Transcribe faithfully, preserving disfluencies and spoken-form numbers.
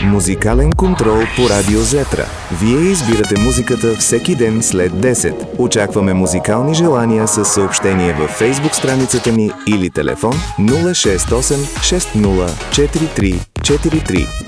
Музикален контрол по Радио Зетра. Вие избирате музиката всеки ден след десет. Очакваме музикални желания със съобщение във фейсбук страницата ни или телефон нула шест осем шест нула четири три четири три.